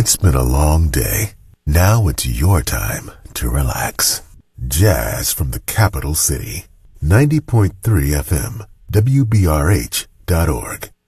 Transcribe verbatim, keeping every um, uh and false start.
It's been a long day. Now it's your time to relax. Jazz from the capital city. ninety point three F M, W B R H dot org.